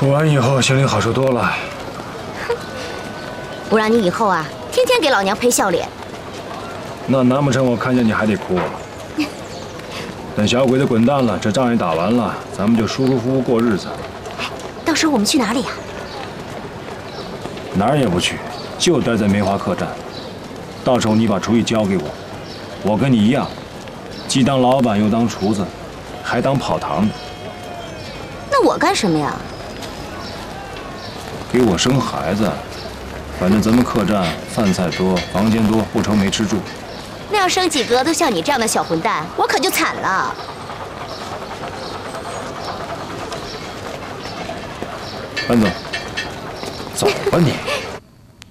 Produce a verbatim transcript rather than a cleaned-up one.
出完以后心里好受多了。 不然你以后啊，天天给老娘赔笑脸。 那难不成我看见你还得哭啊？等小鬼子滚蛋了，这仗也打完了，咱们就舒舒服服过日子。 哎，到时候我们去哪里呀？ 哪儿也不去，就待在梅花客栈。到时候你把厨艺交给我，我跟你一样，既当老板又当厨子，还当跑堂的。 那我干什么呀？ 给我生孩子。反正咱们客栈饭菜多，房间多，不愁没吃住。 那要生几个都像你这样的小混蛋，我可就惨了。 班总，走吧你。